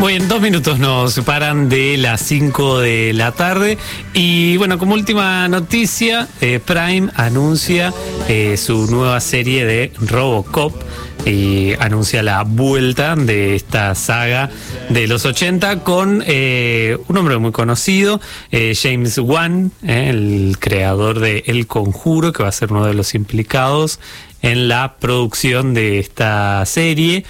Muy bien, 2 minutos nos separan de las 5 de la tarde. Y bueno, como última noticia, Prime anuncia su nueva serie de RoboCop y anuncia la vuelta de esta saga de los 80 con un hombre muy conocido, James Wan, el creador de El Conjuro, que va a ser uno de los implicados en la producción de esta serie.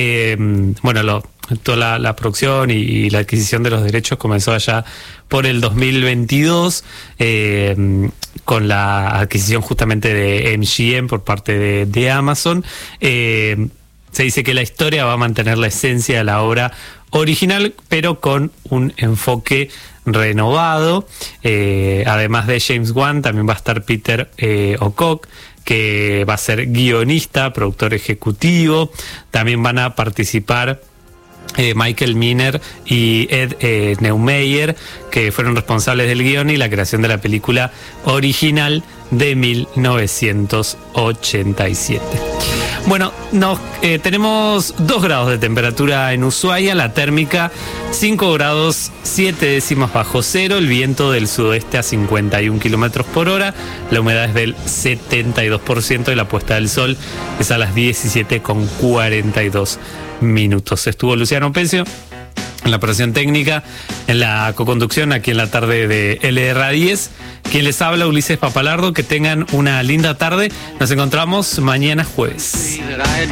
Toda la producción y la adquisición de los derechos comenzó allá por el 2022, con la adquisición justamente de MGM por parte de Amazon. Se dice que la historia va a mantener la esencia de la obra original, pero con un enfoque renovado. Además de James Wan, también va a estar Peter O'Cock, que va a ser guionista, productor ejecutivo. También van a participar Michael Miner y Ed Neumeyer, que fueron responsables del guión y la creación de la película original de 1987. Bueno, tenemos 2 grados de temperatura en Ushuaia, la térmica 5 grados 7 décimas bajo cero, el viento del sudoeste a 51 kilómetros por hora, la humedad es del 72% y la puesta del sol es a las 17:42 minutos. Estuvo Luciano Pecio en la operación técnica, en la coconducción aquí en la tarde de LR10. Quien les habla, Ulises Papalardo. Que tengan una linda tarde. Nos encontramos mañana jueves.